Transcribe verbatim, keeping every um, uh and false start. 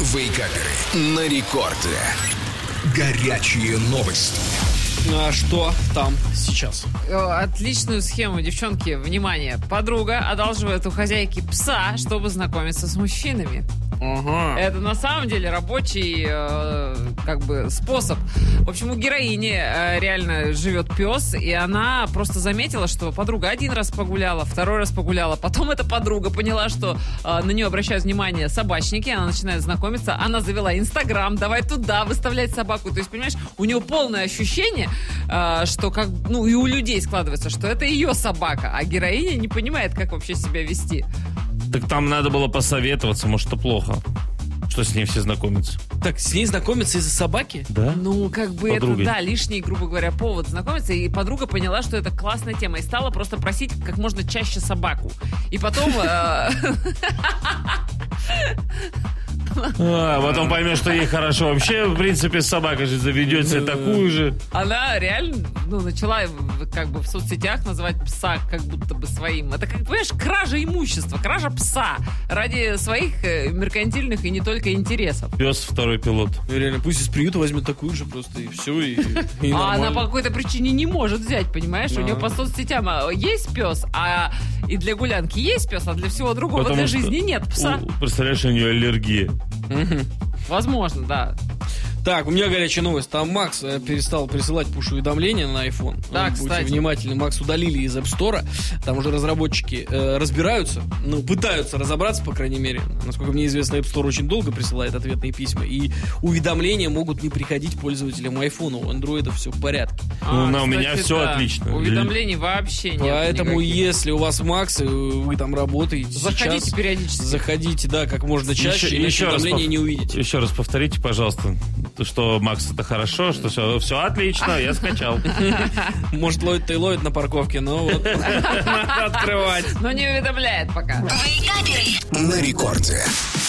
Вейкаперы на рекорде. Горячие новости. А что там сейчас? Отличную схему, девчонки. Внимание. Подруга одалживает у хозяйки пса, чтобы знакомиться с мужчинами. Ага. Это на самом деле рабочий э, как бы способ. В общем, у героини э, реально живет пес, и она просто заметила, что подруга один раз погуляла, второй раз погуляла. Потом эта подруга поняла, что э, на нее обращают внимание собачники, она начинает знакомиться. Она завела Инстаграм, давай туда выставлять собаку. То есть, понимаешь, у нее полное ощущение, э, что как, ну и у людей складывается, что это ее собака, а героиня не понимает, как вообще себя вести. Так там надо было посоветоваться, может, это плохо, что с ней все знакомятся. Так, с ней знакомиться из-за собаки? Да? Ну, как бы Подругой. это, да, лишний, грубо говоря, повод знакомиться. И подруга поняла, что это классная тема. И стала просто просить как можно чаще собаку. И потом... А, потом поймешь, что ей хорошо. Вообще, в принципе, с собакой же заведете такую же. Она реально, ну, начала как бы в соцсетях называть пса как будто бы своим. Это, как понимаешь, кража имущества, кража пса ради своих меркантильных и не только интересов. Пес второй пилот. Реально, пусть из приюта возьмет такую же просто, и все, и, и А она нормально. по какой-то причине не может взять, понимаешь? У Да. нее по соцсетям есть пес, а и для гулянки есть пес, а для всего другого Потому для что жизни нет пса. у- представляешь, у нее аллергия. Возможно, да. Так, у меня горячая новость. Там Макс э, перестал присылать пуш-уведомления на iPhone. Да, Э, Будьте кстати. внимательны. Макс удалили из App Store. Там уже разработчики э, разбираются. Ну, пытаются разобраться, по крайней мере. Насколько мне известно, App Store очень долго присылает ответные письма. И уведомления могут не приходить пользователям iPhone. У Android все в порядке. Ну, на- у кстати, меня всё да. отлично. Уведомлений вообще нет. Поэтому, никаких. если у вас Макс, и вы там работаете Заходите сейчас, периодически. заходите, да, как можно чаще, Еще- иначе еще раз уведомления пов- не увидите. Еще раз повторите, пожалуйста, что Макс это хорошо, что все, все отлично, я скачал. Может, ловит-то и ловит на парковке, но вот надо открывать. Но не уведомляет пока. На рекорде.